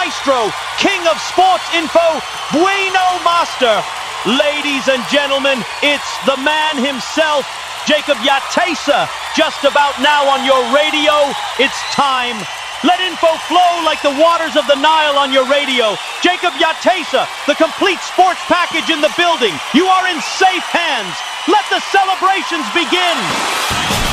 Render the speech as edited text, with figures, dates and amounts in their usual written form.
maestro, king of sports info, Bueno Master. Ladies and gentlemen, it's the man himself, Jacob Yatesa, just about now on your radio. It's time. Let info flow like the waters of the Nile on your radio. Jacob Yatesa, the complete sports package in the building. You are in safe hands. Let the celebrations begin.